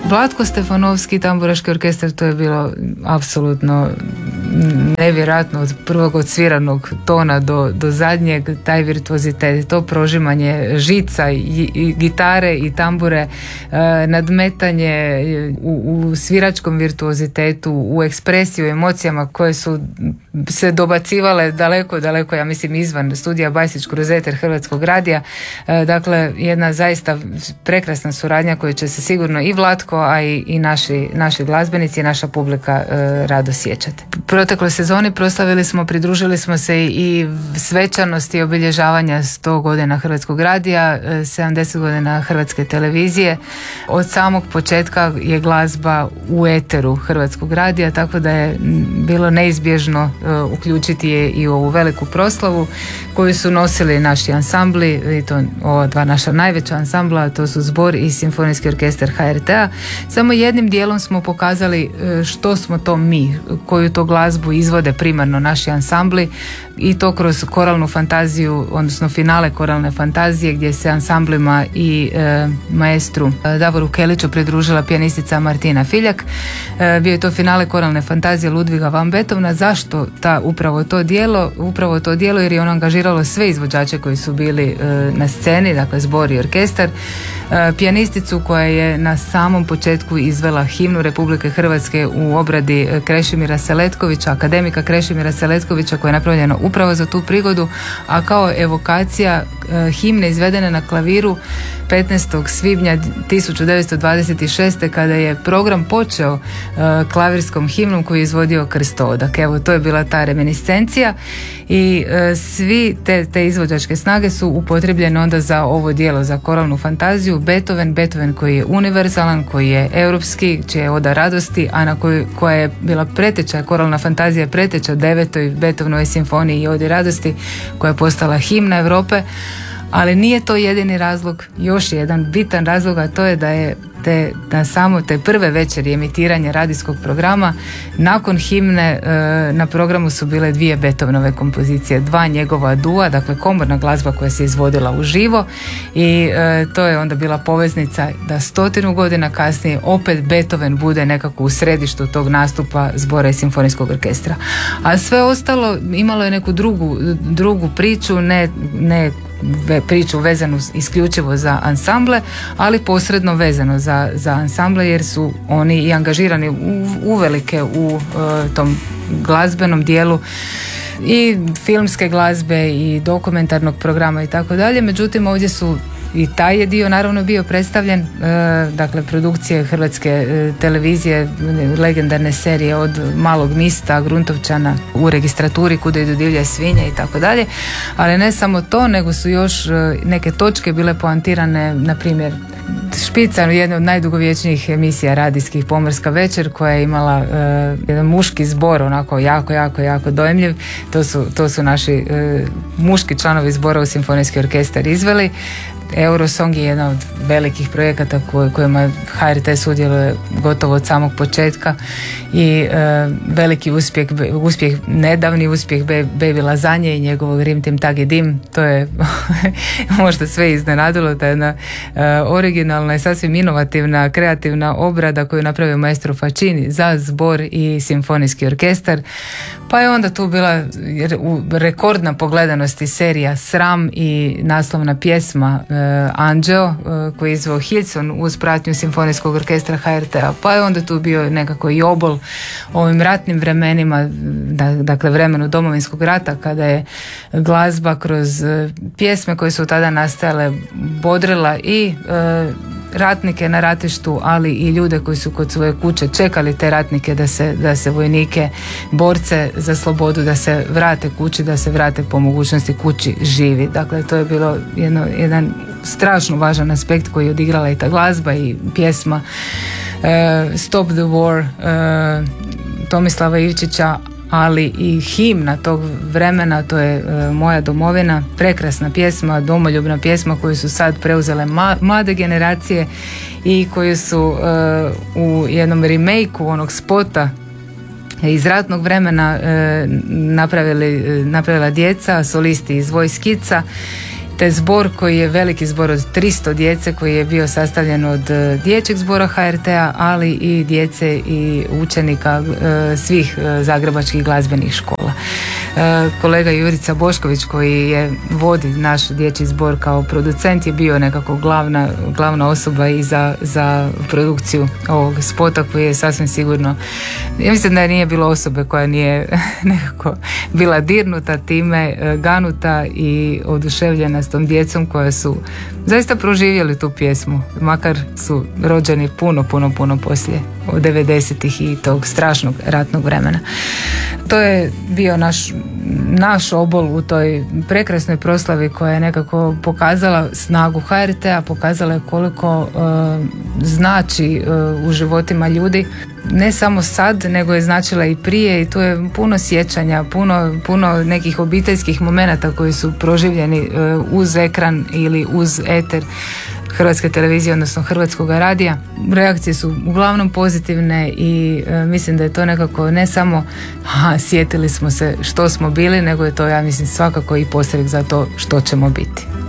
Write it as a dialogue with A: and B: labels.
A: Vlatko Stefanovski, tamburaški orkestar, to je bilo apsolutno nevjerojatno, od prvog odsviranog tona do zadnjeg, taj virtuozitet, to prožimanje žica i gitare i tambure, nadmetanje u sviračkom virtuozitetu, u ekspresiju, emocijama koje su se dobacivale daleko, ja mislim izvan studija Bajsić kroz eter Hrvatskog radija. Dakle, jedna zaista prekrasna suradnja koju će se sigurno i Vlatko, a i naši glazbenici i naša publika rado sjećati. Protekloj sezoni pridružili smo se i svečanosti obilježavanja 100 godina Hrvatskog radija, 70 godina Hrvatske televizije. Od samog početka je glazba u eteru Hrvatskog radija, tako da je bilo neizbježno uključiti je i u ovu veliku proslavu koju su nosili naši ansambli, i to ova dva naša najveća ansambla, to su Zbor i Simfonijski orkestar HRT-a. Samo jednim dijelom smo pokazali što smo to mi, koju to glazbu izvode primarno naši ansambli, i to kroz koralnu fantaziju, odnosno finale koralne fantazije, gdje se ansamblima i maestru Davoru Keliću pridružila pijanistica Martina Filjak. Bio je to finale koralne fantazije Ludviga van Beethovena. Zašto upravo to dijelo? Jer je ono angažiralo sve izvođače koji su bili na sceni, dakle Zbor i orkestar, pijanisticu koja je na samom početku izvela himnu Republike Hrvatske u obradi Krešimira Seletkovića, akademika Krešimira Seletkovića, koja je napravljena upravo za tu prigodu, a kao evokacija himne izvedene na klaviru 15. svibnja 1926. kada je program počeo klavirskom himnom koju je izvodio Krstoodak. Evo, to je bila ta reminiscencija i svi te izvođačke snage su upotrebljene onda za ovo djelo, za koralnu fantaziju. Beethoven koji je univerzalan, koji je europski, čija je Oda radosti, a koja je bila preteča, koralna fantazija preteča 9. Beethovenovoj simfoniji i Odi radosti, koja je postala himna Europe. Ali nije to jedini razlog, još jedan bitan razlog, a to je da je na samo te prve večeri emitiranja radijskog programa, nakon himne na programu su bile 2 Beethovenove kompozicije, 2 njegova dua, dakle komorna glazba koja se izvodila uživo, i to je onda bila poveznica da 100 godina kasnije opet Beethoven bude nekako u središtu tog nastupa Zbora i Simfonijskog orkestra. A sve ostalo imalo je neku drugu priču, ne priču vezanu isključivo za ansamble, ali posredno vezano za ansamble, jer su oni i angažirani uvelike u tom glazbenom dijelu i filmske glazbe i dokumentarnog programa i tako dalje. Međutim, ovdje su i taj je dio naravno bio predstavljen, dakle produkcije Hrvatske televizije, legendarne serije od Malog mista, Gruntovčana, U registraturi, Kuda idu divlje svinje i tako dalje. Ali ne samo to, nego su još neke točke bile poantirane, na primjer špica jedne od najdugovječnijih emisija radijskih, Pomorska večer, koja je imala jedan muški zbor, onako jako dojmljiv. To su naši muški članovi zbora u Simfonijski orkestar izveli. Eurosong je jedan od velikih projekata kojima HRT sudjeluje gotovo od samog početka i veliki uspjeh, nedavni uspjeh Baby Lazanje i njegovog Rim Tim Tagi Dim, to je možda sve iznenadilo, ta jedna originalna i sasvim inovativna, kreativna obrada koju je napravio maestro Facini za zbor i simfonijski orkestar. Pa je onda tu bila rekordna pogledanosti serija Sram i naslovna pjesma Anđeo koji je izveo Hilson uz pratnju Simfonijskog orkestra HRT-a. Pa je onda tu bio nekako i obol ovim ratnim vremenima, dakle vremenu Domovinskog rata, kada je glazba kroz pjesme koje su tada nastajale bodrila i ratnike na ratištu, ali i ljude koji su kod svoje kuće čekali te ratnike da se vojnike, borce za slobodu, da se vrate kući, da se vrate po mogućnosti kući živi. Dakle, to je bilo jedan strašno važan aspekt koji je odigrala i ta glazba i pjesma Stop the War Tomislava Ivčića, ali i himna tog vremena, to je Moja domovina, prekrasna pjesma, domoljubna pjesma koju su sad preuzele mlade generacije i koju su u jednom remakeu onog spota iz ratnog vremena napravila djeca, solisti iz Vojskica. te zbor koji je veliki zbor od 300 djece koji je bio sastavljen od dječjeg zbora HRT-a, ali i djece i učenika svih zagrebačkih glazbenih škola. Kolega Jurica Bošković koji je vodi naš dječji zbor kao producent je bio nekako glavna osoba i za produkciju ovog spota koji je sasvim sigurno, ja mislim da nije bilo osobe koja nije nekako bila dirnuta time, ganuta i oduševljena s tom djecom koja su zaista proživjeli tu pjesmu, makar su rođeni puno poslije od 90-ih i tog strašnog ratnog vremena. To je bio naš obol u toj prekrasnoj proslavi koja je nekako pokazala snagu HRT-a, pokazala je koliko znači u životima ljudi, ne samo sad, nego je značila i prije i tu je puno sjećanja, puno nekih obiteljskih momenata koji su proživljeni uz ekran ili uz eter Hrvatske televizije, odnosno Hrvatskog radija. Reakcije su uglavnom pozitivne i mislim da je to nekako ne samo sjetili smo se što smo bili, nego je to, ja mislim, svakako i postrek za to što ćemo biti.